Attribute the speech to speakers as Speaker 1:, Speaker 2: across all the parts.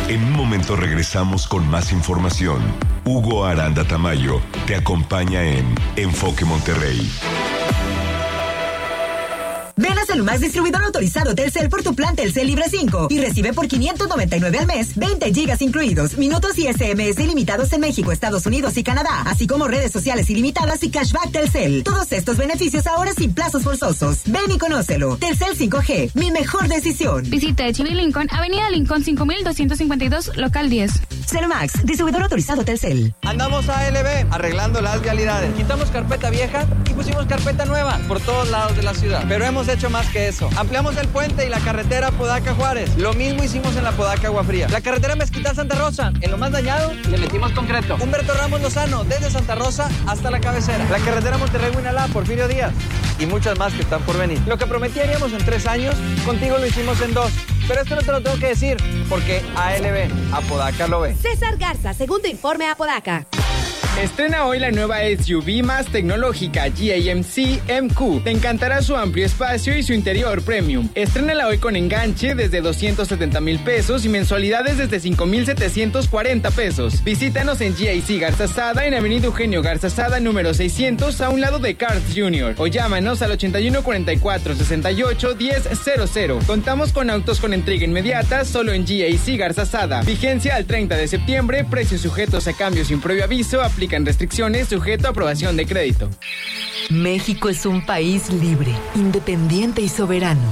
Speaker 1: En un momento regresamos con más información. Hugo Aranda Tamayo te acompaña en Enfoque Monterrey.
Speaker 2: Ven a Celumax, distribuidor autorizado Telcel, por tu plan Telcel Libre 5 y recibe por $599 al mes 20 gigas incluidos, minutos y SMS ilimitados en México, Estados Unidos y Canadá, así como redes sociales ilimitadas y cashback Telcel. Todos estos beneficios ahora sin plazos forzosos. Ven y conócelo. Telcel 5G, mi mejor decisión.
Speaker 3: Visita Chile Lincoln, Avenida Lincoln 5252, local 10.
Speaker 2: Celumax, distribuidor autorizado Telcel.
Speaker 4: Andamos a ALB, arreglando las vialidades. Quitamos carpeta vieja y pusimos carpeta nueva por todos lados de la ciudad. Pero hemos hecho más que eso. Ampliamos el puente y la carretera Apodaca-Juárez. Lo mismo hicimos en la Apodaca-Agua Fría. La carretera Mezquital-Santa Rosa. En lo más dañado, le metimos concreto. Humberto Ramos Lozano, desde Santa Rosa hasta la cabecera. La carretera Monterrey-Huinalá, Porfirio Díaz. Y muchas más que están por venir. Lo que prometíamos en 3 años, contigo lo hicimos en 2. Pero esto no te lo tengo que decir, porque ALB, Apodaca lo ve.
Speaker 5: César Garza, segundo informe Apodaca.
Speaker 6: Estrena hoy la nueva SUV más tecnológica GAMC MQ. Te encantará su amplio espacio y su interior premium. Estrénala hoy con enganche desde 270,000 pesos y mensualidades desde 5,740 pesos. Visítanos en GAC Garza Sada en Avenida Eugenio Garza Sada número 600 a un lado de Cars Jr. O llámanos al 81 44 68 1000. Contamos con autos con entrega inmediata solo en GAC Garza Sada. Vigencia al 30 de septiembre, precios sujetos a cambios sin previo aviso, aplican restricciones, sujeto a aprobación de crédito.
Speaker 7: México es un país libre, independiente y soberano.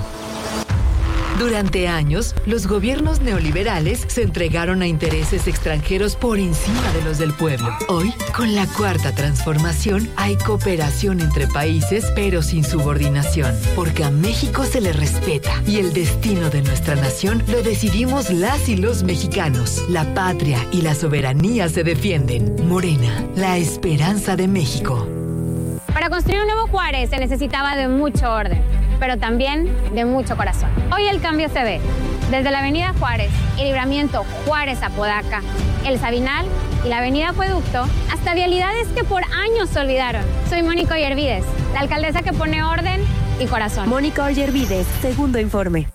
Speaker 7: Durante años, los gobiernos neoliberales se entregaron a intereses extranjeros por encima de los del pueblo. Hoy, con la Cuarta Transformación, hay cooperación entre países, pero sin subordinación, porque a México se le respeta y el destino de nuestra nación lo decidimos las y los mexicanos. La patria y la soberanía se defienden. Morena, la esperanza de México.
Speaker 8: Para construir un nuevo Juárez se necesitaba de mucho orden, pero también de mucho corazón. Hoy el cambio se ve desde la avenida Juárez y Libramiento Juárez-Apodaca, el Sabinal y la avenida Acueducto, hasta vialidades que por años se olvidaron. Soy Mónica Ollervides, la alcaldesa que pone orden y corazón.
Speaker 5: Mónica Ollervides, segundo informe.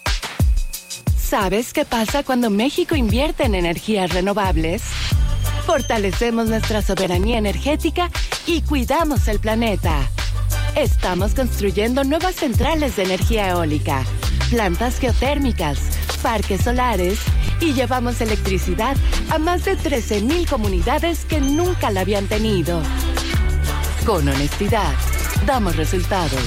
Speaker 5: ¿Sabes qué pasa cuando México invierte en energías renovables? Fortalecemos nuestra soberanía energética y cuidamos el planeta. Estamos construyendo nuevas centrales de energía eólica, plantas geotérmicas, parques solares y llevamos electricidad a más de 13,000 comunidades que nunca la habían tenido. Con honestidad, damos resultados.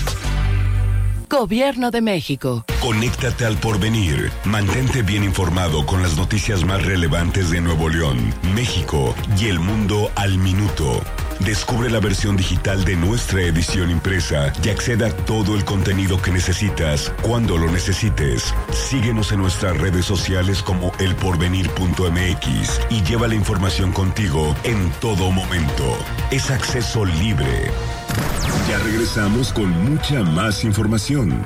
Speaker 5: Gobierno de México.
Speaker 1: Conéctate al porvenir. Mantente bien informado con las noticias más relevantes de Nuevo León, México y el mundo al minuto. Descubre la versión digital de nuestra edición impresa y acceda a todo el contenido que necesitas cuando lo necesites. Síguenos en nuestras redes sociales como elporvenir.mx y lleva la información contigo en todo momento. Es acceso libre. Ya regresamos con mucha más información.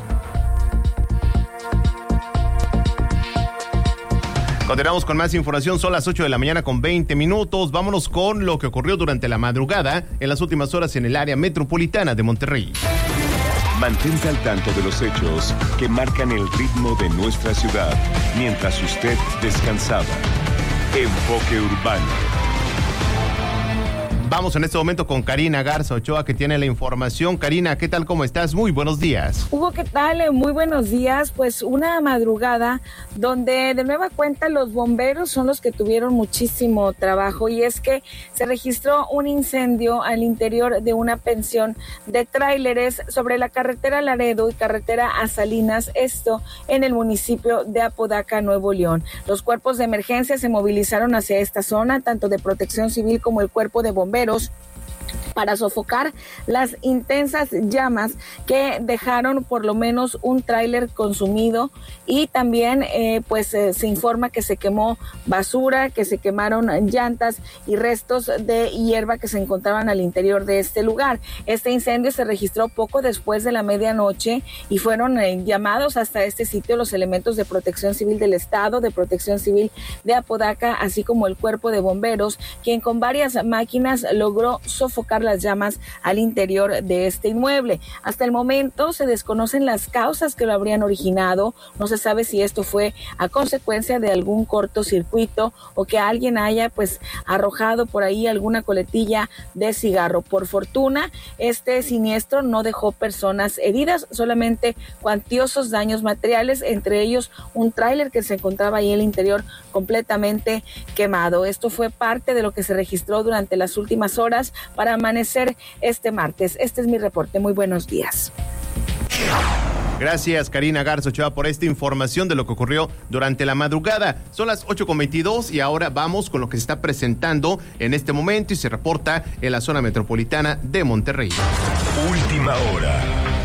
Speaker 9: Continuamos con más información, son las 8 de la mañana con 20 minutos. Vámonos con lo que ocurrió durante la madrugada en las últimas horas en el área metropolitana de Monterrey.
Speaker 1: Mantente al tanto de los hechos que marcan el ritmo de nuestra ciudad mientras usted descansaba. Enfoque Urbano.
Speaker 9: Vamos en este momento con Karina Garza Ochoa, que tiene la información. Karina, ¿qué tal? ¿Cómo estás? Muy buenos días.
Speaker 10: Hugo, ¿qué tal? Muy buenos días. Pues una madrugada donde de nueva cuenta los bomberos son los que tuvieron muchísimo trabajo, y es que se registró un incendio al interior de una pensión de tráileres sobre la carretera Laredo y carretera a Salinas, esto en el municipio de Apodaca, Nuevo León. Los cuerpos de emergencia se movilizaron hacia esta zona, tanto de Protección Civil como el cuerpo de bomberos, para sofocar las intensas llamas que dejaron por lo menos un tráiler consumido, y también se informa que se quemó basura, que se quemaron llantas y restos de hierba que se encontraban al interior de este lugar. Este incendio se registró poco después de la medianoche y fueron llamados hasta este sitio los elementos de Protección Civil del Estado, de Protección Civil de Apodaca, así como el cuerpo de bomberos, quien con varias máquinas logró sofocar las llamas al interior de este inmueble. Hasta el momento se desconocen las causas que lo habrían originado. No se sabe si esto fue a consecuencia de algún cortocircuito o que alguien haya pues arrojado por ahí alguna coletilla de cigarro. Por fortuna, este siniestro no dejó personas heridas, solamente cuantiosos daños materiales, entre ellos un tráiler que se encontraba ahí en el interior completamente quemado. Esto fue parte de lo que se registró durante las últimas horas para amanecer este martes. Este es mi reporte. Muy buenos días.
Speaker 9: Gracias, Karina Garza Ochoa, por esta información de lo que ocurrió durante la madrugada. Son las 8:22 y ahora vamos con lo que se está presentando en este momento y se reporta en la zona metropolitana de Monterrey.
Speaker 1: Última hora.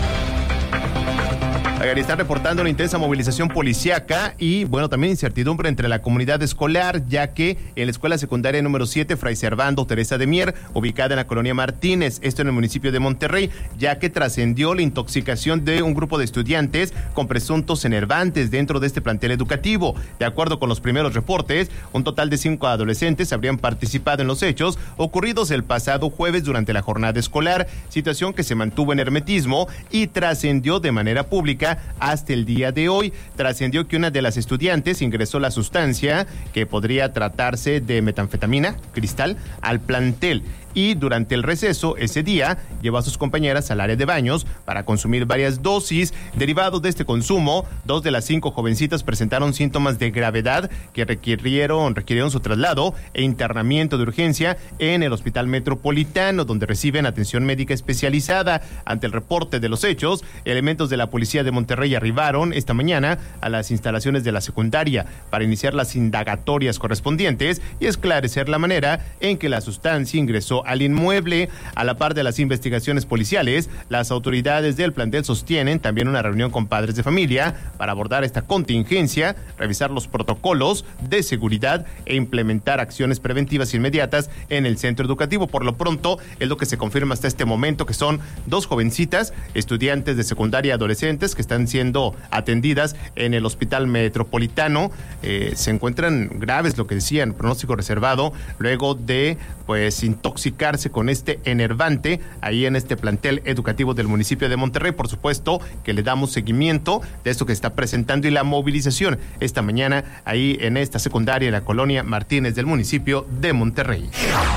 Speaker 9: Están reportando una intensa movilización policíaca y, bueno, también incertidumbre entre la comunidad escolar, ya que en la escuela secundaria número 7, Fray Servando Teresa de Mier, ubicada en la colonia Martínez, esto en el municipio de Monterrey, ya que trascendió la intoxicación de un grupo de estudiantes con presuntos enervantes dentro de este plantel educativo. De acuerdo con los primeros reportes, un total de 5 adolescentes habrían participado en los hechos ocurridos el pasado jueves durante la jornada escolar, situación que se mantuvo en hermetismo y trascendió de manera pública hasta el día de hoy. Trascendió que una de las estudiantes ingresó la sustancia que podría tratarse de metanfetamina, cristal, al plantel. Y durante el receso, ese día, llevó a sus compañeras al área de baños para consumir varias dosis. Derivados de este consumo, 2 de las 5 jovencitas presentaron síntomas de gravedad que requirieron su traslado e internamiento de urgencia en el Hospital Metropolitano, donde reciben atención médica especializada. Ante el reporte de los hechos, elementos de la Policía de Monterrey arribaron esta mañana a las instalaciones de la secundaria para iniciar las indagatorias correspondientes y esclarecer la manera en que la sustancia ingresó al inmueble. A la par de las investigaciones policiales, las autoridades del plantel sostienen también una reunión con padres de familia para abordar esta contingencia, revisar los protocolos de seguridad e implementar acciones preventivas inmediatas en el centro educativo. Por lo pronto, es lo que se confirma hasta este momento, que son 2 jovencitas, estudiantes de secundaria adolescentes, que están siendo atendidas en el Hospital Metropolitano. Se encuentran graves, lo que decían, pronóstico reservado, luego de intoxicarse con este enervante ahí en este plantel educativo del municipio de Monterrey. Por supuesto que le damos seguimiento de esto que está presentando y la movilización esta mañana ahí en esta secundaria en la colonia Martínez del municipio de Monterrey.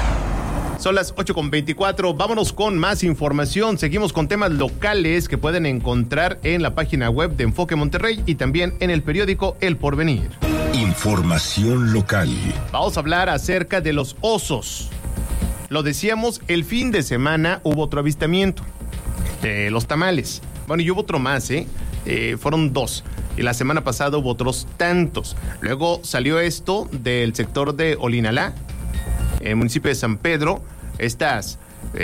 Speaker 9: Son las 8:24, vámonos con más información. Seguimos con temas locales que pueden encontrar en la página web de Enfoque Monterrey y también en el periódico El Porvenir.
Speaker 1: Información local.
Speaker 9: Vamos a hablar acerca de los osos. Lo decíamos, el fin de semana hubo otro avistamiento de los tamales. Bueno, y hubo otro más, fueron 2. Y la semana pasada hubo otros tantos. Luego salió esto del sector de Olinalá, en el municipio de San Pedro, estas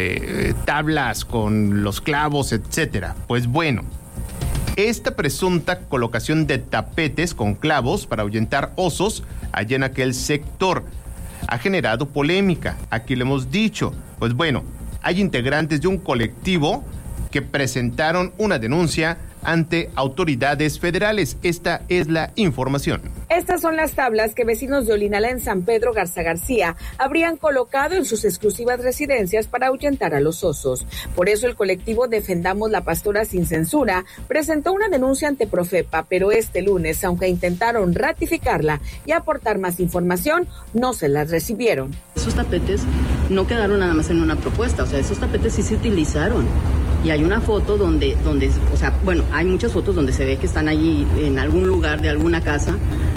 Speaker 9: tablas con los clavos, etcétera. Pues bueno, esta presunta colocación de tapetes con clavos para ahuyentar osos allá en aquel sector ha generado polémica. Aquí lo hemos dicho. Pues bueno, hay integrantes de un colectivo que presentaron una denuncia ante autoridades federales. Esta es la información.
Speaker 10: Estas son las tablas que vecinos de Olinalá en San Pedro Garza García habrían colocado en sus exclusivas residencias para ahuyentar a los osos. Por eso el colectivo Defendamos la Pastora Sin Censura presentó una denuncia ante Profepa, pero este lunes, aunque intentaron ratificarla y aportar más información, no se las recibieron.
Speaker 11: Esos tapetes no quedaron nada más en una propuesta, o sea, esos tapetes sí se utilizaron. Y hay una foto donde, o sea, bueno, hay muchas fotos donde se ve que están allí en algún lugar de alguna casa,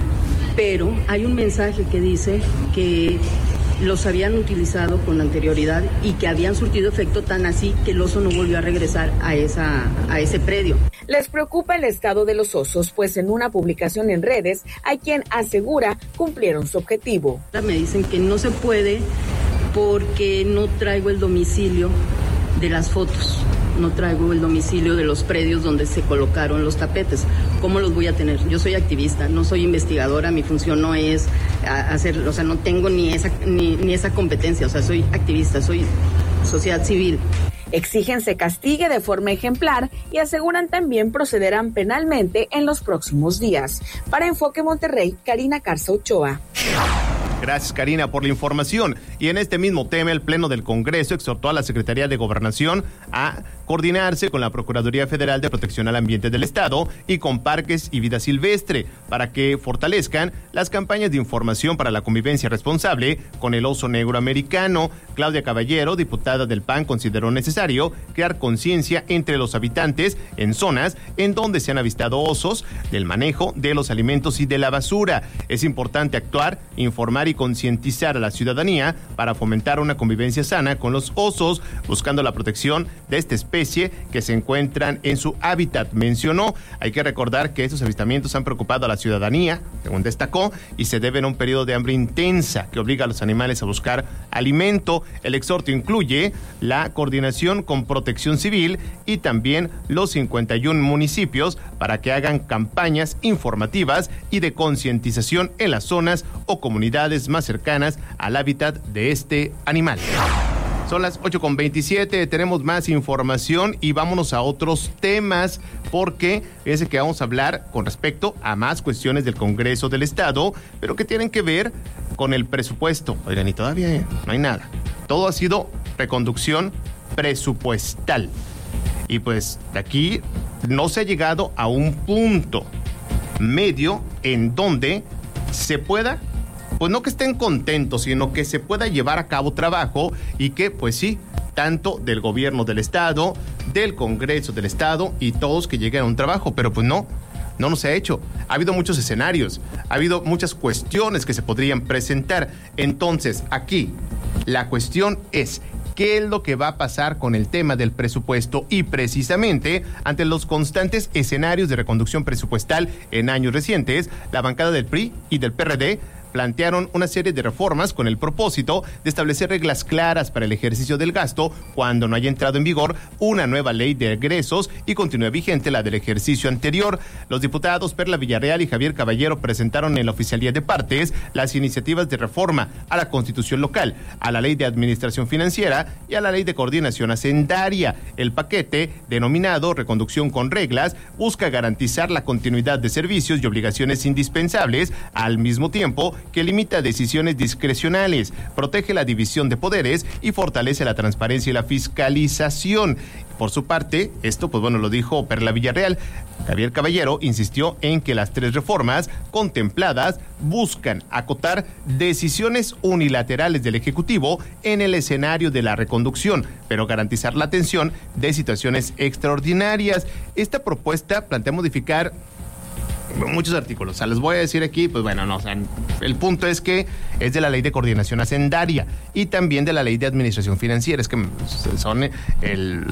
Speaker 11: pero hay un mensaje que dice que los habían utilizado con anterioridad y que habían surtido efecto tan así que el oso no volvió a regresar a ese predio.
Speaker 10: Les preocupa el estado de los osos, pues en una publicación en redes hay quien asegura cumplieron su objetivo.
Speaker 11: Me dicen que no se puede porque no traigo el domicilio de las fotos. No traigo el domicilio de los predios donde se colocaron los tapetes. ¿Cómo los voy a tener? Yo soy activista, no soy investigadora, mi función no es hacer, o sea, no tengo ni esa competencia, o sea, soy activista, soy sociedad civil.
Speaker 10: Exigen se castigue de forma ejemplar y aseguran también procederán penalmente en los próximos días. Para Enfoque Monterrey, Karina Garza Ochoa.
Speaker 9: Gracias, Karina, por la información. Y en este mismo tema, el Pleno del Congreso exhortó a la Secretaría de Gobernación a coordinarse con la Procuraduría Federal de Protección al Ambiente del Estado y con Parques y Vida Silvestre para que fortalezcan las campañas de información para la convivencia responsable con el oso negro americano. Claudia Caballero, diputada del PAN, consideró necesario crear conciencia entre los habitantes en zonas en donde se han avistado osos, del manejo de los alimentos y de la basura. Es importante actuar, informar y concientizar a la ciudadanía para fomentar una convivencia sana con los osos, buscando la protección de esta especie que se encuentran en su hábitat. Mencionó, hay que recordar que estos avistamientos han preocupado a la ciudadanía, según destacó, y se deben a un periodo de hambre intensa que obliga a los animales a buscar alimento. El exhorto incluye la coordinación con Protección Civil y también los 51 municipios para que hagan campañas informativas y de concientización en las zonas o comunidades más cercanas al hábitat de este animal. Son las 8:27, tenemos más información y vámonos a otros temas porque fíjense que vamos a hablar con respecto a más cuestiones del Congreso del Estado, pero que tienen que ver con el presupuesto. Oigan, y todavía no hay nada. Todo ha sido reconducción presupuestal. Y pues de aquí no se ha llegado a un punto medio en donde se pueda, pues no que estén contentos, sino que se pueda llevar a cabo trabajo y que, pues sí, tanto del gobierno del Estado, del Congreso del Estado y todos que lleguen a un trabajo, pero pues no se ha hecho. Ha habido muchos escenarios, ha habido muchas cuestiones que se podrían presentar. Entonces, aquí, la cuestión es, ¿qué es lo que va a pasar con el tema del presupuesto? Y precisamente, ante los constantes escenarios de reconducción presupuestal en años recientes, la bancada del PRI y del PRD plantearon una serie de reformas con el propósito de establecer reglas claras para el ejercicio del gasto cuando no haya entrado en vigor una nueva ley de egresos y continúe vigente la del ejercicio anterior. Los diputados Perla Villarreal y Javier Caballero presentaron en la oficialía de partes las iniciativas de reforma a la Constitución local, a la Ley de Administración Financiera y a la Ley de Coordinación Hacendaria. El paquete, denominado Reconducción con Reglas, busca garantizar la continuidad de servicios y obligaciones indispensables al mismo tiempo que limita decisiones discrecionales, protege la división de poderes y fortalece la transparencia y la fiscalización. Por su parte, esto, pues bueno, lo dijo Perla Villarreal. Javier Caballero insistió en que las tres reformas contempladas buscan acotar decisiones unilaterales del Ejecutivo en el escenario de la reconducción, pero garantizar la atención de situaciones extraordinarias. Esta propuesta plantea modificar muchos artículos. O sea, les voy a decir aquí, pues bueno, no, o sea, el punto es que es de la Ley de Coordinación Hacendaria y también de la Ley de Administración Financiera. Es que son el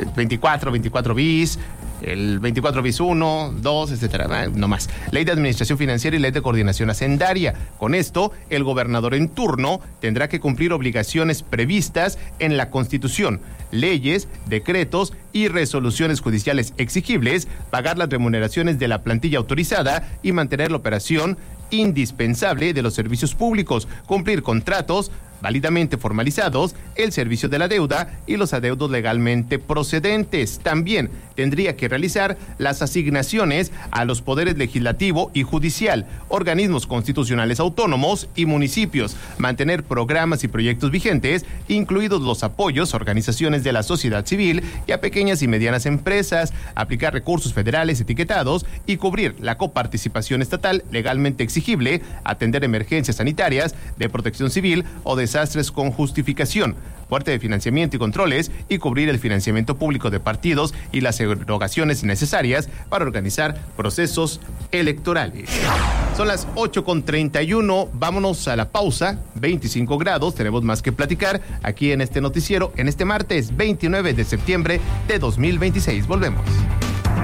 Speaker 9: 24 bis, el 24 bis 1, 2, etcétera, no más. Ley de Administración Financiera y Ley de Coordinación Hacendaria. Con esto, el gobernador en turno tendrá que cumplir obligaciones previstas en la Constitución, leyes, decretos y resoluciones judiciales exigibles, pagar las remuneraciones de la plantilla autorizada y mantener la operación indispensable de los servicios públicos, cumplir contratos válidamente formalizados, el servicio de la deuda y los adeudos legalmente procedentes. También tendría que realizar las asignaciones a los poderes legislativo y judicial, organismos constitucionales autónomos y municipios, mantener programas y proyectos vigentes, incluidos los apoyos a organizaciones de la sociedad civil y a pequeñas y medianas empresas, aplicar recursos federales etiquetados y cubrir la coparticipación estatal legalmente exigible, atender emergencias sanitarias, de protección civil o desastres con justificación, fuerte de financiamiento y controles y cubrir el financiamiento público de partidos y las erogaciones necesarias para organizar procesos electorales. Son las 8:31, vámonos a la pausa, 25 grados, tenemos más que platicar aquí en este noticiero, en este martes 29 de septiembre de 2026. Volvemos.